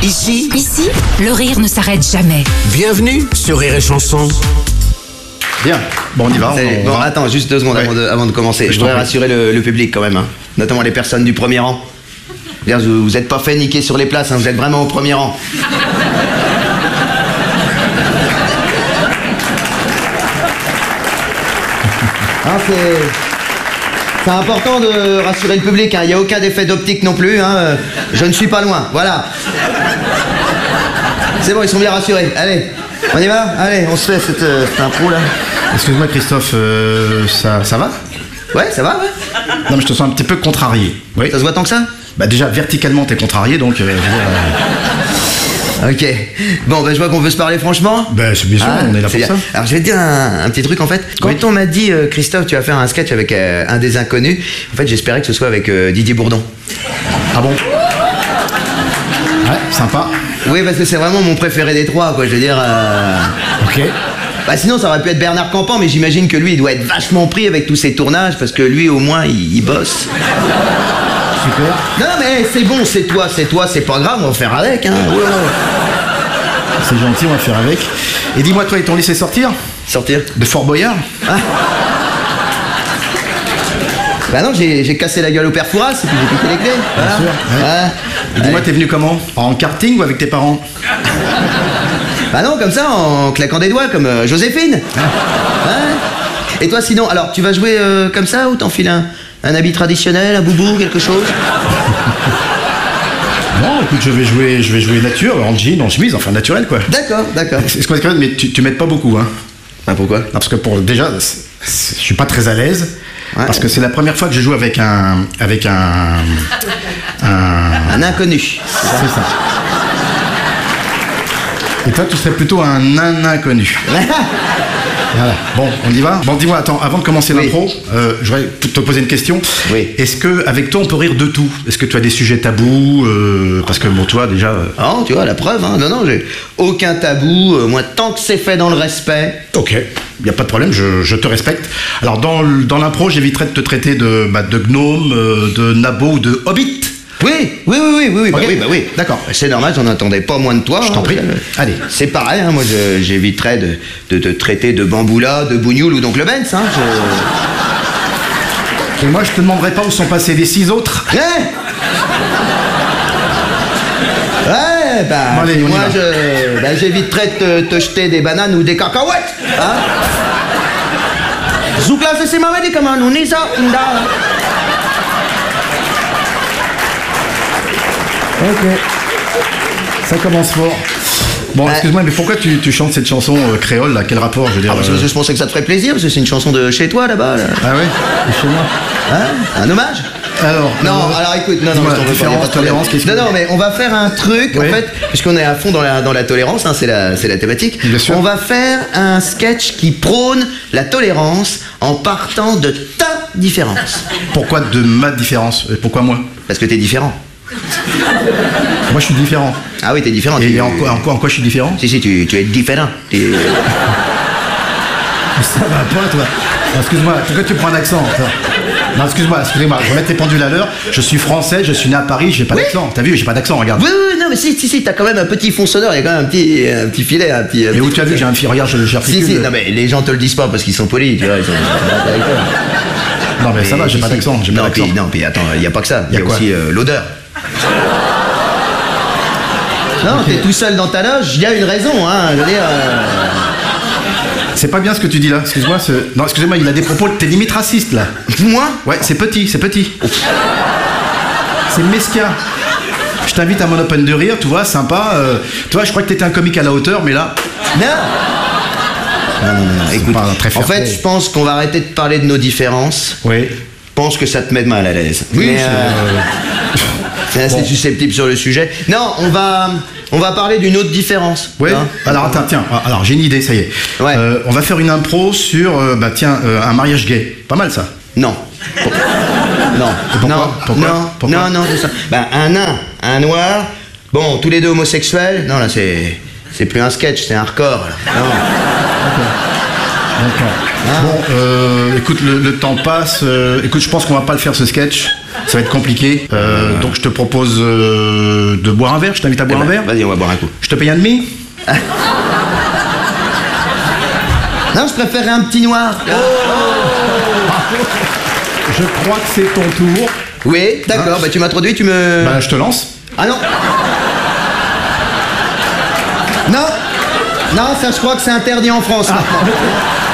Ici, le rire ne s'arrête jamais. Bienvenue sur Rire et Chanson. Bien, bon on y va. Bon, attends, juste 2 secondes avant de commencer. Je voudrais rassurer le public quand même, hein. Notamment les personnes du premier rang. Vous êtes pas fait niquer sur les places, hein. Vous êtes vraiment au premier rang. Hein, c'est important de rassurer le public, hein. Il n'y a aucun effet d'optique non plus, hein. Je ne suis pas loin, voilà. C'est bon, ils sont bien rassurés. Allez, on y va? Allez, on se fait cette impro là. Excuse-moi Christophe, ça va? Ouais, ça va, ouais. Non mais je te sens un petit peu contrarié. Oui. Ça se voit tant que ça? Bah déjà verticalement t'es contrarié donc Ok. Bon, bah je vois qu'on veut se parler franchement. Bah c'est bien sûr, on est là pour bien. ça. Alors je vais te dire un petit truc en fait. Quand on m'a dit Christophe, tu vas faire un sketch avec un des inconnus, en fait j'espérais que ce soit avec Didier Bourdon. Ah bon? Ouais, sympa. Oui, parce que c'est vraiment mon préféré des trois, quoi. Je veux dire. Ok. Bah sinon ça aurait pu être Bernard Campan, mais j'imagine que lui il doit être vachement pris avec tous ses tournages parce que lui au moins il bosse. Super. Non mais c'est bon, c'est toi, c'est pas grave, on va faire avec, hein. Ouais. C'est gentil, on va faire avec. Et dis-moi, toi, ils t'ont laissé sortir? Sortir? De Fort Boyard? Ah. Bah non, j'ai cassé la gueule au père Fouras et puis j'ai piqué les clés. Voilà. Bien sûr. Ouais. Et dis-moi, t'es venu comment? En karting ou avec tes parents? Bah non, comme ça, en claquant des doigts, comme Joséphine. Hein? Et toi sinon, alors tu vas jouer comme ça ou t'enfiles un habit traditionnel, un boubou, quelque chose? Non, écoute, je vais jouer nature, en jean, en chemise, enfin naturel quoi. D'accord. C'est quoi, mais tu m'aides pas beaucoup, hein? Ah pourquoi? Non, parce que déjà, je suis pas très à l'aise. Ouais. Parce que c'est la première fois que je joue avec un inconnu. C'est ça. Et toi, tu serais plutôt un inconnu. Voilà. Bon, on y va? Bon, dis-moi, attends, avant de commencer l'impro, je voudrais te poser une question. Oui. Est-ce qu'avec toi, on peut rire de tout? Est-ce que tu as des sujets tabous? Parce que, bon, toi, déjà... Non, tu vois, la preuve, hein. Non, j'ai aucun tabou. Moi, tant que c'est fait dans le respect... Ok, il n'y a pas de problème, je te respecte. Alors, dans l'impro, j'éviterai de te traiter de gnome, de nabo ou de hobbit. Oui, okay. bah oui. D'accord. C'est normal, j'en attendais pas moins de toi. Je t'en prie. Allez. C'est pareil, hein, moi j'éviterais de te traiter de bamboula, de bougnoul ou d'oncle Benz. Hein, Et moi je te demanderai pas où sont passés les 6 autres. Ouais, bah bon, allez, moi j'éviterais de te jeter des bananes ou des cacahuètes. Hein. Zoukla c'est ma médicament, on est ça, Ok. Ça commence fort. Bon, excuse-moi, mais pourquoi tu chantes cette chanson créole là? Quel rapport, je veux dire? Parce que je pensais que ça te ferait plaisir, parce que c'est une chanson de chez toi là-bas. Là. Ah ouais? De chez moi. Hein? Un hommage? Alors écoute, non, tolérance, non, mais on va faire un truc, en fait, puisqu'on est à fond dans la tolérance, hein, c'est la thématique. Bien sûr. On va faire un sketch qui prône la tolérance en partant de ta différence. Pourquoi de ma différence? Pourquoi moi? Parce que t'es différent. Moi je suis différent. Ah oui, t'es différent. Et en quoi je suis différent? Si, tu es différent. Ça va pas, toi. Non, excuse-moi, pourquoi tu prends un accent? Non, excuse-moi, je vais mettre tes pendules à l'heure. Je suis français, je suis né à Paris, j'ai pas d'accent. T'as vu, j'ai pas d'accent, regarde. Oui, non, mais si, t'as quand même un petit fond sonore, il y a quand même un petit filet, un petit. Mais où tu as vu, j'ai un fil, regarde, j'articule. Si, non, mais les gens te le disent pas parce qu'ils sont polis, tu vois. Non, mais ça va, j'ai pas d'accent. Non, puis attends, il y a pas que ça, il y a aussi l'odeur. Non, okay. T'es tout seul dans ta loge, il y a une raison, hein, je veux dire... C'est pas bien ce que tu dis là, excuse-moi, Non, excusez-moi, il a des propos, t'es limite raciste là. Moi? Ouais, c'est petit. C'est mesquin. Je t'invite à mon open de rire, tu vois, sympa. Tu vois, je crois que t'étais un comique à la hauteur, mais là... Non, écoute, en fait, je pense qu'on va arrêter de parler de nos différences. Oui. Je pense que ça te met de mal à l'aise. Oui, mais, c'est assez susceptible sur le sujet. Non, on va parler d'une autre différence. Oui. Hein. Alors tiens, j'ai une idée, ça y est. Ouais. On va faire une impro sur, un mariage gay. Pas mal ça. Non. Non, c'est ça. Un nain, un noir, bon, tous les deux homosexuels. Non, là, c'est plus un sketch, c'est un record. Là. Non. D'accord. Bon, écoute, le temps passe. Écoute, je pense qu'on va pas le faire ce sketch. Ça va être compliqué. Donc je te propose de boire un verre. Je t'invite à boire un verre. Vas-y, on va boire un coup. Je te paye un demi. Non, je préférerais un petit noir. Je crois que c'est ton tour. Oui, d'accord, bah tu m'introduis, tu me... Bah, je te lance. Ah non. Non, ça je crois que c'est interdit en France maintenant.